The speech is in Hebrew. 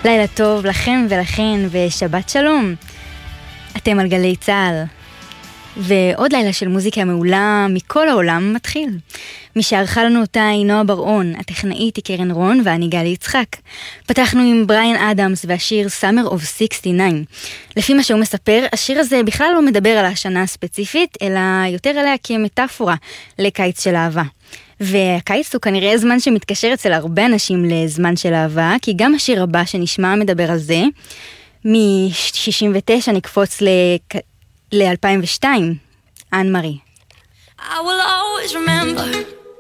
לילה טוב לכם ולכן ושבת שלום. אתם על גלי צהל. ועוד לילה של מוזיקה מעולה מכל העולם מתחיל. מי שערכה לנו אותה היא נועה בר-און, הטכנאית היא קרן רון ואני גלי יצחק. פתחנו עם בריאן אדמס והשיר Summer of 69. לפי מה שהוא מספר, השיר הזה בכלל לא מדבר על השנה הספציפית, אלא יותר עליה כמטאפורה לקיץ של אהבה. והקיץ הוא כנראה זמן שמתקשר אצל הרבה אנשים לזמן של אהבה, כי גם השיר הבא שנשמע מדבר על זה. מ-69 נקפוץ ל-2002, אן מארי. I will always remember